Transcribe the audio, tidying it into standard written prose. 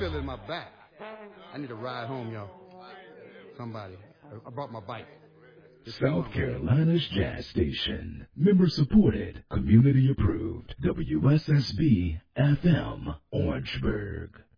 feel it in my back. I need a ride home, y'all. Somebody. I brought my bike. South Carolina's Jazz Station. Member supported. Community approved. WSSB FM Orangeburg.